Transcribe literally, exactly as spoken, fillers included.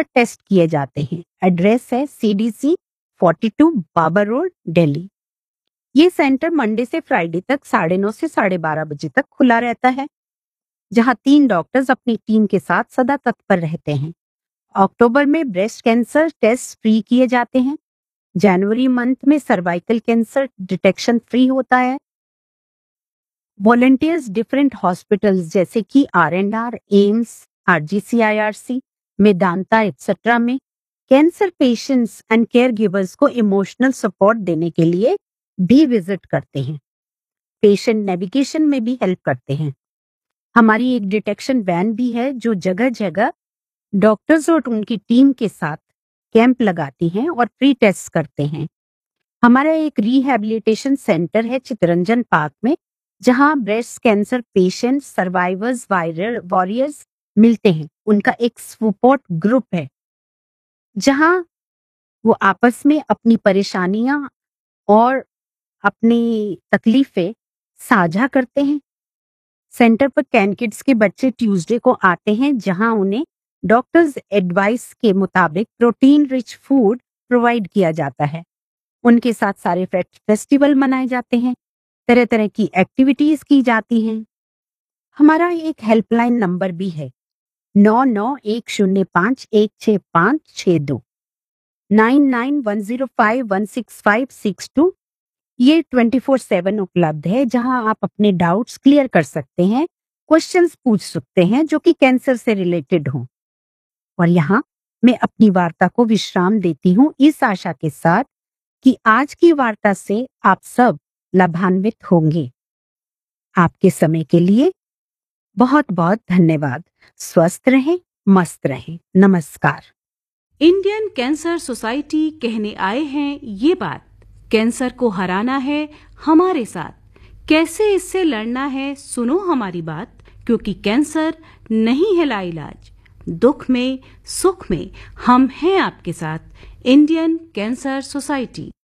पर टेस्ट किए जाते हैं। एड्रेस है C D C forty two Babar road, Delhi. ये सेंटर मंडे से फ्राइडे तक साढ़े नौ से साढ़े बारह बजे तक खुला रहता है, जहां तीन डॉक्टर्स अपनी टीम के साथ सदा तत्पर रहते हैं। अक्टूबर में ब्रेस्ट कैंसर टेस्ट फ्री किए जाते हैं। जनवरी मंथ में सर्वाइकल कैंसर डिटेक्शन फ्री होता है। वॉलंटियर्स डिफरेंट हॉस्पिटल्स जैसे कि are and are, AIIMS, R G C I R C, Medanta etcetera में cancer patients and care givers को इमोशनल सपोर्ट देने के लिए भी विजिट करते हैं। पेशेंट नेविगेशन में भी हेल्प करते हैं। हमारी एक डिटेक्शन वैन भी है जो जगह जगह डॉक्टर्स और उनकी टीम के साथ कैंप लगाती हैं और फ्री टेस्ट करते हैं। हमारा एक रिहैबिलिटेशन सेंटर है चितरंजन पार्क में, जहां breast cancer patient survivors viral warriors मिलते हैं। उनका एक सपोर्ट ग्रुप है जहां वो आपस में अपनी परेशानियां और अपनी तकलीफें साझा करते हैं। सेंटर पर कैन किड्स के बच्चे ट्यूसडे को आते हैं, जहां उन्हें डॉक्टर्स एडवाइस के मुताबिक प्रोटीन रिच फूड प्रोवाइड किया जाता है। उनके साथ सारे फेस्टिवल मनाए जाते हैं, तरह तरह की एक्टिविटीज की जाती हैं। हमारा एक हेल्पलाइन नंबर भी है, नौ नौ एक शून्य पाँच एक छः पाँच छः दो, nine nine one zero five one six five six to. ये ट्वेंटी फोर सेवन उपलब्ध है, जहां आप अपने डाउट्स क्लियर कर सकते हैं, क्वेश्चंस पूछ सकते हैं जो कि कैंसर से रिलेटेड हों। और यहाँ मैं अपनी वार्ता को विश्राम देती हूँ, इस आशा के साथ कि आज की वार्ता से आप सब लाभान्वित होंगे। आपके समय के लिए बहुत बहुत धन्यवाद। स्वस्थ रहें, मस्त रहें। नमस्कार। इंडियन कैंसर सोसाइटी कहने आए हैं ये बात, कैंसर को हराना है हमारे साथ, कैसे इससे लड़ना है सुनो हमारी बात, क्योंकि कैंसर नहीं है लाइलाज, दुख में सुख में हम हैं आपके साथ। Indian cancer society.